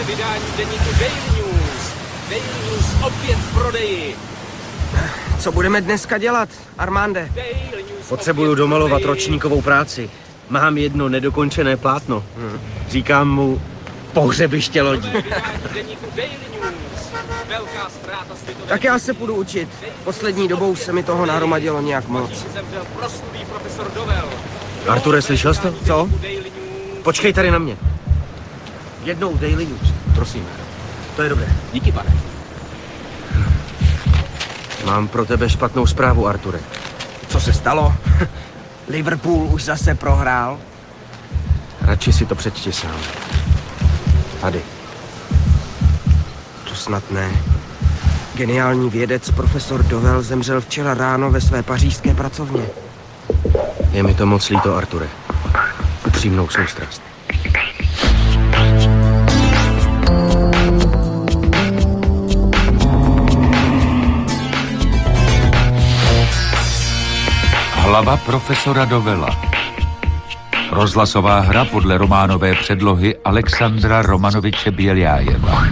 Nové vydání deníku Daily News. Daily News opět v prodeji. Co budeme dneska dělat, Armande? Daily News Potřebuju domalovat ročníkovou práci. Mám jedno nedokončené plátno. Říkám mu pohřebiště lodí. Nové vydání deníku Daily News. Velká ztráta světové. Tak já se půjdu učit. Poslední dobou se mi toho nahromadilo nějak moc. Zemřel proslulý profesor Dovel. Arture, slyšel jsi to? Co? Daily News. Počkej tady na mě. Jednou Daily News, prosím. To je dobré. Díky, pane. Mám pro tebe špatnou zprávu, Arture. Co se stalo? Liverpool už zase prohrál. Radši si to přečti sám. Tady. To snad ne. Geniální vědec profesor Dovel zemřel včera ráno ve své pařížské pracovně. Je mi to moc líto, Arture. Upřímnou soustrast. Hlava profesora Dovela. Rozhlasová hra podle románové předlohy Alexandra Romanoviče Běljájeva.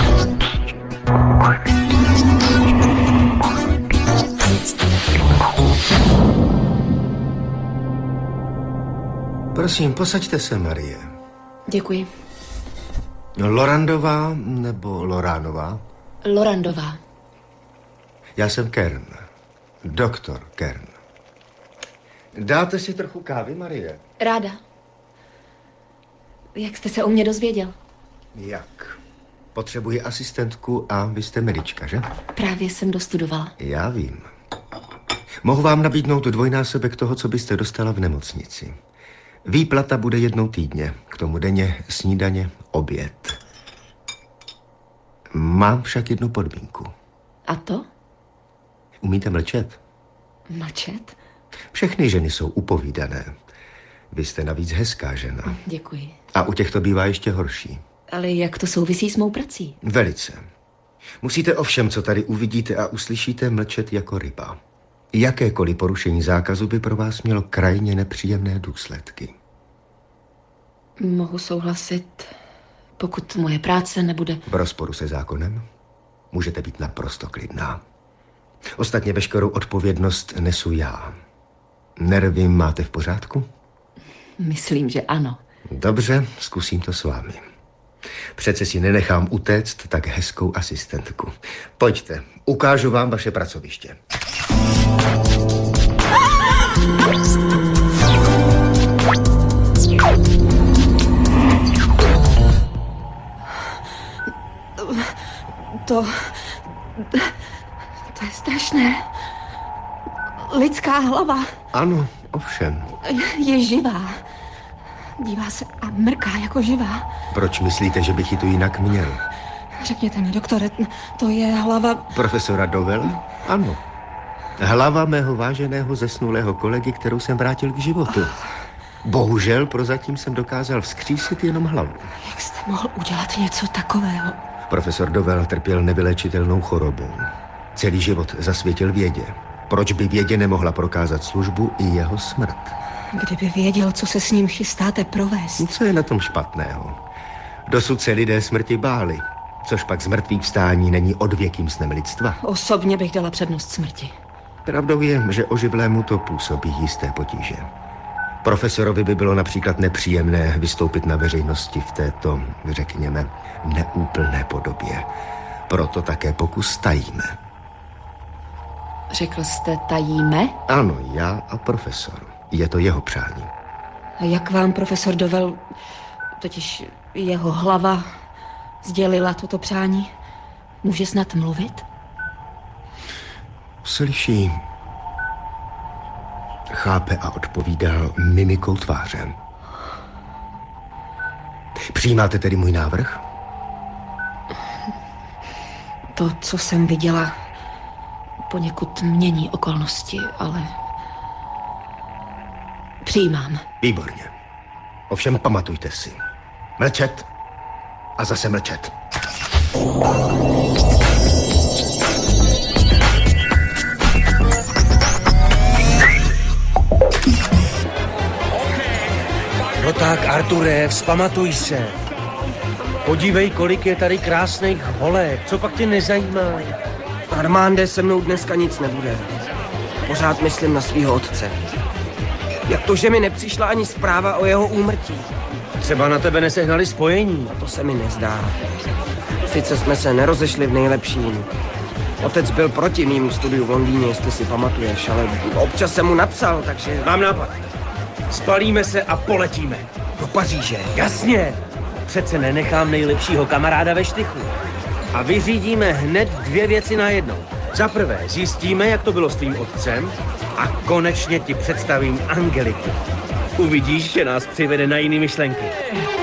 Prosím, posaďte se, Marie. Děkuji. Lorandová nebo Loránová? Lorandová. Já jsem Kern. Doktor Kern. Dáte si trochu kávy, Marie? Ráda. Jak jste se o mě dozvěděl? Jak? Potřebuji asistentku a vy jste medička, že? Právě jsem dostudovala. Já vím. Mohu vám nabídnout dvojnásobek toho, co byste dostala v nemocnici. Výplata bude jednou týdně. K tomu denně snídaně, oběd. Mám však jednu podmínku. A to? Umíte mlčet? Mlčet? Všechny ženy jsou upovídané. Vy jste navíc hezká žena. Děkuji. A u těch to bývá ještě horší. Ale jak to souvisí s mou prací? Velice. Musíte o všem, co tady uvidíte a uslyšíte, mlčet jako ryba. Jakékoliv porušení zákazu by pro vás mělo krajně nepříjemné důsledky. Mohu souhlasit, pokud moje práce nebude... V rozporu se zákonem můžete být naprosto klidná. Ostatně veškerou odpovědnost nesu já. Nervy máte v pořádku? Myslím, že ano. Dobře, zkusím to s vámi. Přece si nenechám utéct tak hezkou asistentku. Pojďte, ukážu vám vaše pracoviště. To je strašné. Lidská hlava. Ano, ovšem. Je živá. Dívá se a mrká jako živá. Proč myslíte, že bych ji tu jinak měl? Řekněte mi, doktore, to je hlava... Profesora Dovela? Ano. Hlava mého váženého zesnulého kolegy, kterou jsem vrátil k životu. Bohužel prozatím jsem dokázal vzkřísit jenom hlavu. Jak jste mohl udělat něco takového? Profesor Dovel trpěl nevyléčitelnou chorobou. Celý život zasvětil vědě. Proč by vědě nemohla prokázat službu i jeho smrt? Kdyby věděl, co se s ním chystáte provést. Co je na tom špatného? Dosud se lidé smrti báli, což pak z mrtvých vstání není odvěkým snem lidstva. Osobně bych dala přednost smrti. Pravdou je, že oživlému to působí jisté potíže. Profesorovi by bylo například nepříjemné vystoupit na veřejnosti v této, řekněme, neúplné podobě. Proto také pokus tajíme. Řekl jste tajíme? Ano, já a profesor. Je to jeho přání. A jak vám profesor Dovel, totiž jeho hlava, sdělila toto přání? Může snad mluvit? Slyší, chápe a odpovídá mimikou tváře. Přijímáte tedy můj návrh? To, co jsem viděla, poněkud mění okolnosti, ale přijímám. Výborně. Ovšem pamatujte si. Mlčet a zase mlčet. No tak, Arture, vzpamatuj se. Podívej, kolik je tady krásných holek. Co pak tě nezajímá? Armande, se mnou dneska nic nebude. Pořád myslím na svýho otce. Jak to, že mi nepřišla ani zpráva o jeho úmrtí? Třeba na tebe nesehnali spojení. To se mi nezdá. Sice jsme se nerozešli v nejlepším. Otec byl proti mému studiu v Londýně, jestli si pamatuješ, ale občas jsem mu napsal, takže... Mám nápad. Spalíme se a poletíme. Do Paříže. Jasně. Přece nenechám nejlepšího kamaráda ve štychu. A vyřídíme hned 2 věci najednou. Za prvé zjistíme, jak to bylo s tvým otcem a konečně ti představím Angeliku. Uvidíš, že nás přivede na jiné myšlenky.